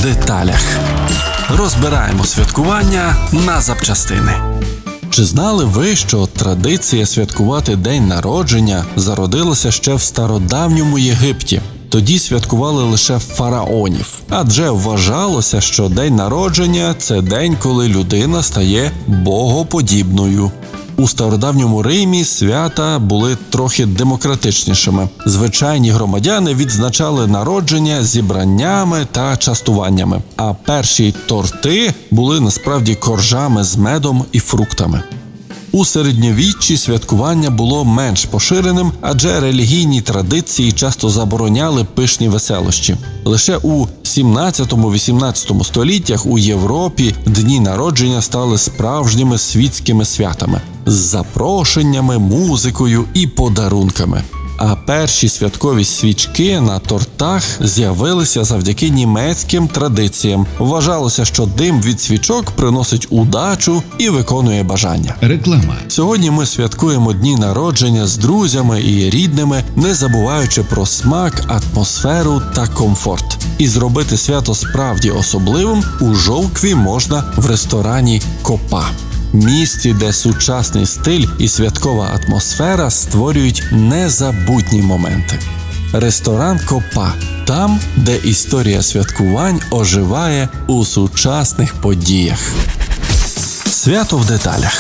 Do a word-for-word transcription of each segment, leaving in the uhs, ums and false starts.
деталях. Розбираємо святкування на запчастини. Чи знали ви, що традиція святкувати день народження зародилася ще в стародавньому Єгипті? Тоді святкували лише фараонів, адже вважалося, що день народження – це день, коли людина стає богоподібною. У стародавньому Римі свята були трохи демократичнішими. Звичайні громадяни відзначали народження зібраннями та частуваннями, а перші торти були насправді коржами з медом і фруктами. У середньовіччі святкування було менш поширеним, адже релігійні традиції часто забороняли пишні веселощі. Лише у сімнадцятому-вісімнадцятому століттях у Європі дні народження стали справжніми світськими святами з запрошеннями, музикою і подарунками. А перші святкові свічки на тортах з'явилися завдяки німецьким традиціям. Вважалося, що дим від свічок приносить удачу і виконує бажання. Реклама. Сьогодні ми святкуємо дні народження з друзями і рідними, не забуваючи про смак, атмосферу та комфорт. І зробити свято справді особливим у Жовкві можна в ресторані «Копа». Місці, де сучасний стиль і святкова атмосфера створюють незабутні моменти. Ресторан «Копа» – там, де історія святкувань оживає у сучасних подіях. Свято в деталях.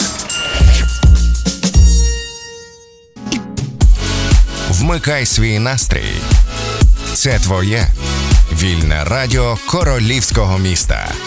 Вмикай свій настрій. Це твоє вільне радіо королівського міста.